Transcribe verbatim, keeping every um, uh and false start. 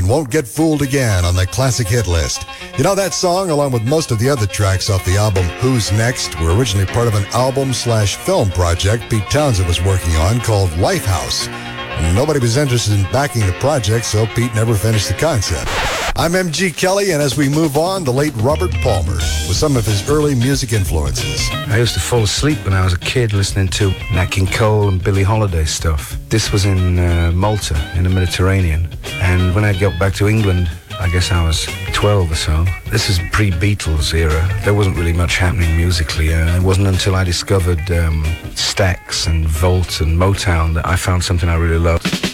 and Won't Get Fooled Again on the classic hit list. You know, that song, along with most of the other tracks off the album Who's Next, were originally part of an album slash film project Pete Townshend was working on called Lifehouse. Nobody was interested in backing the project, so Pete never finished the concept. I'm M G Kelly, and as we move on, the late Robert Palmer with some of his early music influences. I used to fall asleep when I was a kid listening to Nat King Cole and Billie Holiday stuff. This was in uh, Malta, in the Mediterranean. And when I got back to England, I guess I was twelve or so. This is pre-Beatles era. There wasn't really much happening musically. Uh, it wasn't until I discovered um, Stax and Volt and Motown that I found something I really loved.